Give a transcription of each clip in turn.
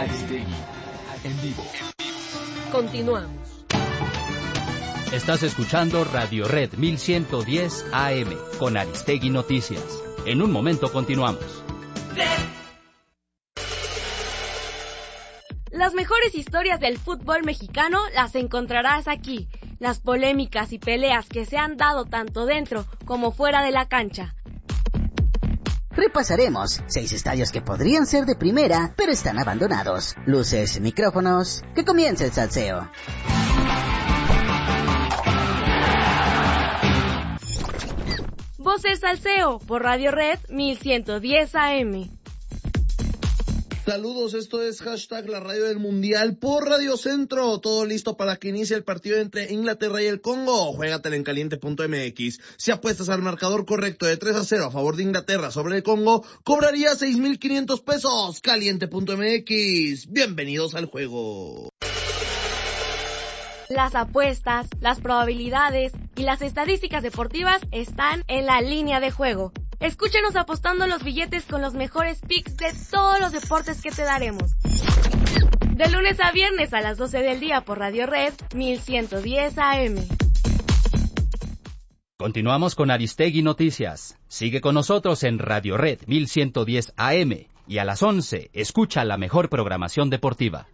Aristegui, en vivo. Continuamos. Estás escuchando Radio Red 1110 AM con Aristegui Noticias. En un momento continuamos. Las mejores historias del fútbol mexicano las encontrarás aquí. Las polémicas y peleas que se han dado tanto dentro como fuera de la cancha. Repasaremos 6 estadios que podrían ser de primera, pero están abandonados. Luces, micrófonos, que comience el salseo. Voz del Salseo por Radio Red 1110 AM. Saludos, esto es hashtag la radio del mundial por Radio Centro. Todo listo para que inicie el partido entre Inglaterra y el Congo. Juégatela en caliente.mx. Si apuestas al marcador correcto de 3-0 a favor de Inglaterra sobre el Congo, cobrarías 6,500 pesos. Caliente.mx. Bienvenidos al juego. Las apuestas, las probabilidades y las estadísticas deportivas están en la línea de juego. Escúchenos apostando los billetes con los mejores picks de todos los deportes que te daremos. De lunes a viernes a las 12 del día por Radio Red 1110 AM. Continuamos con Aristegui Noticias. Sigue con nosotros en Radio Red 1110 AM y a las 11 escucha la mejor programación deportiva.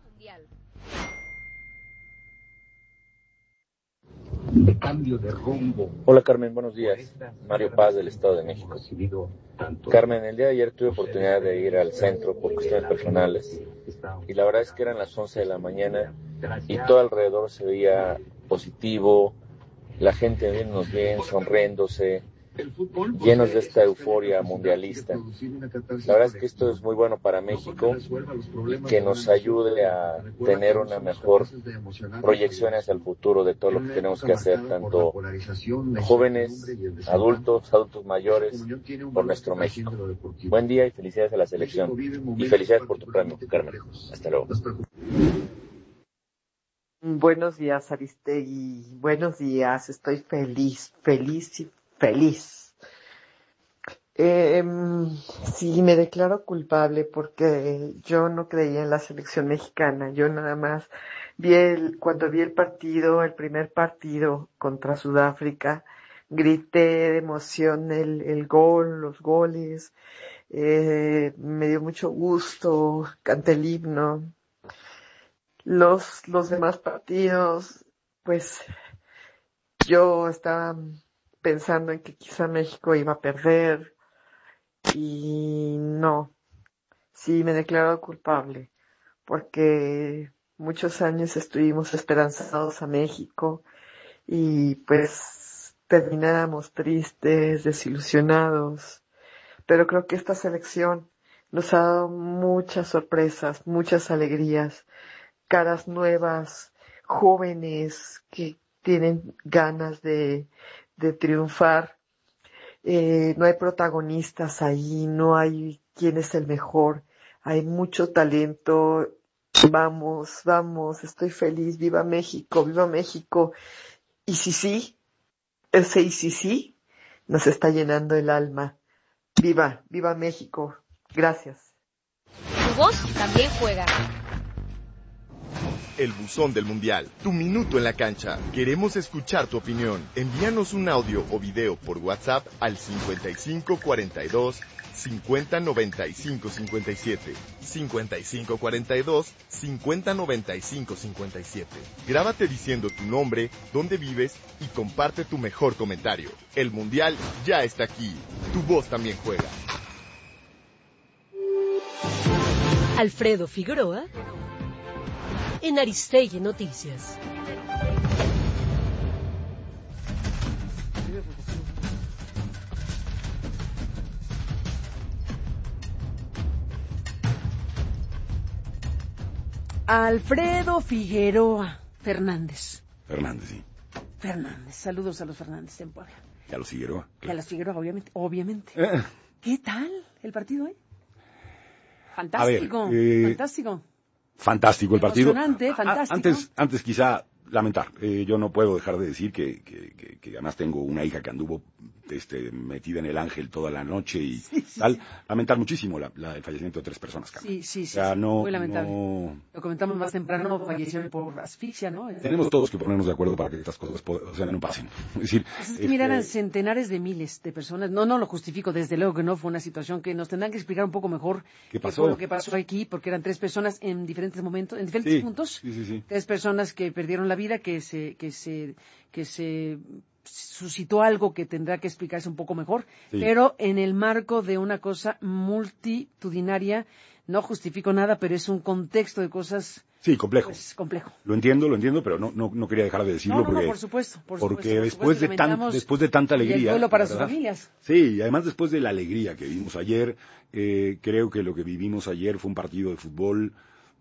De cambio de rumbo. Hola Carmen, buenos días. Mario Paz del Estado de México. Carmen, el día de ayer tuve oportunidad de ir al centro por cuestiones personales y la verdad es que eran las 11 de la mañana y todo alrededor se veía positivo, la gente viéndonos bien, sonriéndose, llenos de esta euforia mundialista. La verdad es que esto es muy bueno para México y que nos ayude a tener una mejor proyección hacia el futuro de todo lo que tenemos que hacer, tanto jóvenes, adultos mayores, por nuestro México. Buen día y felicidades a la selección. Y felicidades por tu premio, Carmen. Hasta luego. Buenos días, Aristegui. Buenos días. Estoy feliz. Sí, me declaro culpable porque yo no creía en la selección mexicana. Yo nada más cuando vi el primer partido contra Sudáfrica, grité de emoción el gol, los goles, me dio mucho gusto, canté el himno. Los demás partidos, pues yo estaba pensando en que quizá México iba a perder y no, sí me declaro culpable porque muchos años estuvimos esperanzados a México y pues terminamos tristes, desilusionados, pero creo que esta selección nos ha dado muchas sorpresas, muchas alegrías, caras nuevas, jóvenes que tienen ganas de triunfar. No hay protagonistas ahí, no hay quién es el mejor, hay mucho talento. Vamos, estoy feliz, viva México, y sí, ese y sí nos está llenando el alma. Viva México, gracias. Tu voz también juega. El buzón del mundial, tu minuto en la cancha. Queremos escuchar tu opinión. Envíanos un audio o video por WhatsApp al 5542 5095 57. 5542 5095 57. Grábate diciendo tu nombre, dónde vives y comparte tu mejor comentario. El mundial ya está aquí. Tu voz también juega. Alfredo Figueroa en Aristegui Noticias. Alfredo Figueroa Fernández. Sí. Fernández, saludos a los Fernández en Puebla. Y a los Figueroa. Y a los Figueroa, obviamente. ¿Qué tal el partido hoy? Fantástico, fantástico. Fantástico el partido. Emocionante, fantástico. Antes quizá lamentar. Yo no puedo dejar de decir que además tengo una hija que anduvo metida en el Ángel toda la noche y tal. Sí. Lamentar muchísimo el fallecimiento de 3 personas. Sí. O sea, muy lamentable. Lo comentamos más temprano, fallecieron por asfixia, ¿no? Tenemos todos que ponernos de acuerdo para que estas cosas no pasen. Es decir, pues es que miraran centenares de miles de personas. No lo justifico, desde luego que no fue una situación que nos tendrán que explicar un poco mejor qué pasó. Lo que pasó aquí, porque eran 3 personas en diferentes momentos, en diferentes puntos. Sí. 3 personas que perdieron la vida, que se suscitó algo que tendrá que explicarse un poco mejor, pero en el marco de una cosa multitudinaria, no justifico nada, pero es un contexto de cosas... Sí, complejo. Pues, complejo. Lo entiendo, pero no quería dejar de decirlo porque... por supuesto. Porque después de tanta alegría... Y el duelo para sus familias. Sí, y además después de la alegría que vimos ayer, creo que lo que vivimos ayer fue un partido de fútbol...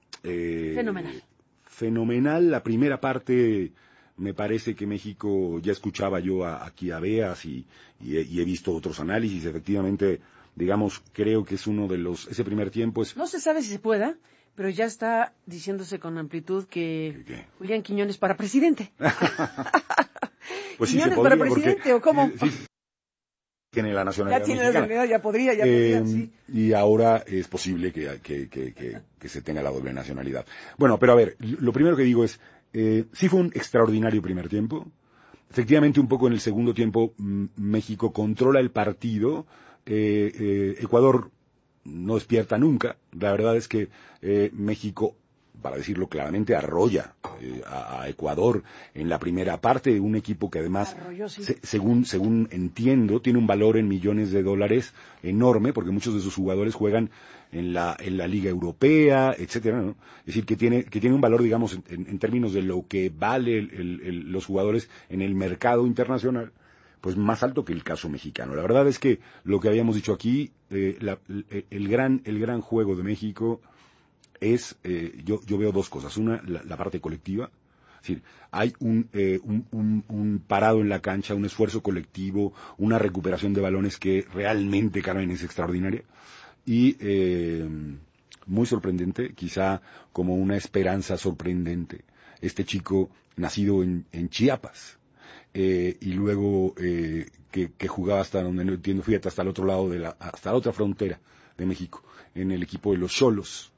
Fenomenal. La primera parte... Me parece que México, ya escuchaba yo aquí a Beas y he visto otros análisis, efectivamente, digamos, creo que es uno de ese primer tiempo es... No se sabe si se pueda, pero ya está diciéndose con amplitud que ¿Qué? Julián Quiñones para presidente. Pues ¿Quiñones sí, se podría, para presidente o cómo? Sí, tiene la nacionalidad Ya tiene mexicana. la nacionalidad, ya podría, sí. Y ahora es posible que se tenga la doble nacionalidad. Bueno, pero a ver, lo primero que digo es... sí fue un extraordinario primer tiempo. Efectivamente, un poco en el segundo tiempo, México controla el partido. Ecuador no despierta nunca. La verdad es que México, para decirlo claramente, arrolla a Ecuador en la primera parte. Un equipo que además, según entiendo, tiene un valor en millones de dólares enorme, porque muchos de sus jugadores juegan en la Liga Europea, etcétera, ¿no? Es decir, que tiene un valor, digamos, en términos de lo que vale los jugadores en el mercado internacional, pues más alto que el caso mexicano. La verdad es que lo que habíamos dicho aquí, el gran juego de México es, yo veo 2 cosas. Una, la parte colectiva. Es decir, hay un parado en la cancha, un esfuerzo colectivo, una recuperación de balones que realmente, Carmen, es extraordinaria. Y muy sorprendente, quizá como una esperanza sorprendente, este chico nacido en Chiapas, y luego que jugaba hasta donde no entiendo, fíjate, hasta el otro lado hasta la otra frontera de México, en el equipo de los Xolos,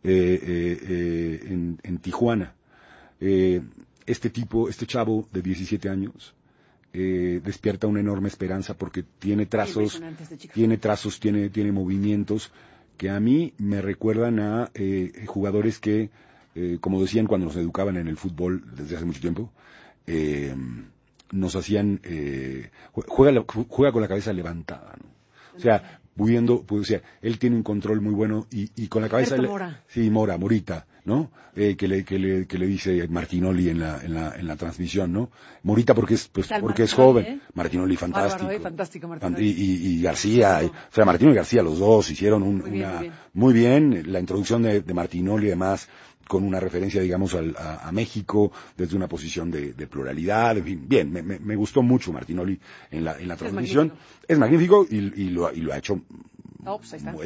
en Tijuana. Este chavo de 17 años, despierta una enorme esperanza porque tiene trazos, tiene movimientos que a mí me recuerdan a jugadores que, como decían cuando nos educaban en el fútbol desde hace mucho tiempo, nos hacían, juega con la cabeza levantada, ¿no? O sea, él tiene un control muy bueno y con la cabeza... Morita, ¿no? Que le dice Martinoli en la transmisión, ¿no? Morita porque es joven. Martinoli fantástico. Bárbaro, fantástico Martinoli. Y García, Martinoli y García, los dos hicieron muy bien. La introducción de Martinoli, además, con una referencia, digamos, a México, desde una posición de pluralidad, en fin, bien, me gustó mucho Martinoli en la transmisión. Es magnífico y lo ha hecho. No, pues ahí está.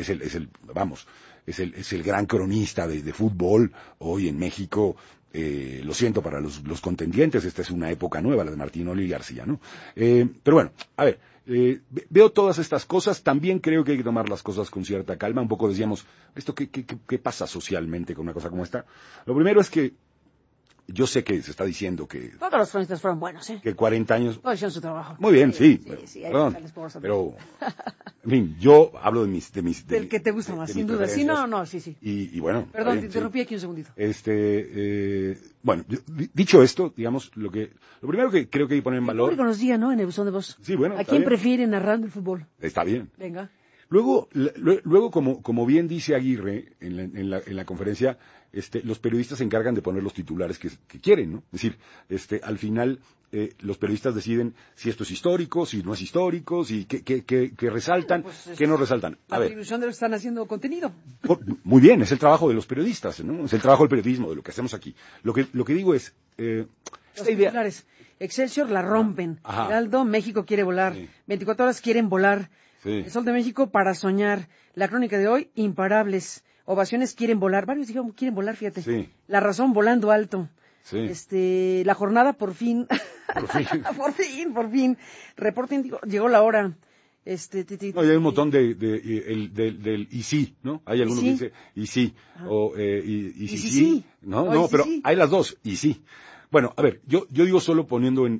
Es el gran cronista de fútbol hoy en México. Lo siento para los contendientes, esta es una época nueva, la de Martinoli y García, ¿no? Pero bueno, a ver, veo todas estas cosas, también creo que hay que tomar las cosas con cierta calma. Un poco decíamos, ¿esto qué pasa socialmente con una cosa como esta? Lo primero es que yo sé que se está diciendo que... Todos los cronistas fueron buenos, ¿eh? Que 40 años... Todos hicieron su trabajo. Muy bien, sí. Perdón, pero, en fin, yo hablo de mis... Del que te gusta más, sin duda. Sí, sí. Y bueno... Perdón, te interrumpí aquí un segundito. Bueno, dicho esto, digamos, lo primero que creo que hay que poner en valor... El público nos diga, ¿no? En el buzón de voz. Sí, bueno, ¿A quién prefiere narrando el fútbol? Está bien. Venga. Luego, como bien dice Aguirre en la conferencia, los periodistas se encargan de poner los titulares que quieren, ¿no? Es decir, al final los periodistas deciden si esto es histórico, si no es histórico, si qué resaltan, qué no resaltan. La atribución de lo que están haciendo contenido. Muy bien, es el trabajo de los periodistas, ¿no? Es el trabajo del periodismo, de lo que hacemos aquí. Lo que digo es los titulares. Excelsior la rompen. Heraldo, México quiere volar. Sí. 24 horas quieren volar. Sí. El Sol de México para soñar. La crónica de hoy, imparables. Ovaciones quieren volar. Varios dijeron quieren volar, fíjate. Sí. La Razón volando alto. Sí. La jornada por fin. por fin. Reporten, llegó la hora. No, y hay un montón del y sí, ¿no? Hay algunos que dicen y sí, o y sí, no, pero sí. Hay las dos, y sí. Bueno, a ver, yo digo solo poniendo en